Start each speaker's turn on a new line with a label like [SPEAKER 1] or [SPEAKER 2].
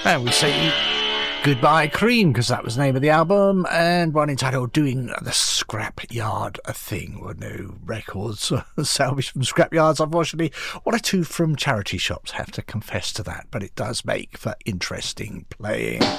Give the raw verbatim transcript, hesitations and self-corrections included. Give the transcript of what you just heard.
[SPEAKER 1] And we say Goodbye Cream, because that was the name of the album, and one entitled Doing the Scrapyard Thing. Well, no records salvaged from scrapyards, unfortunately. One or two from charity shops, have to confess to that, but it does make for interesting playing.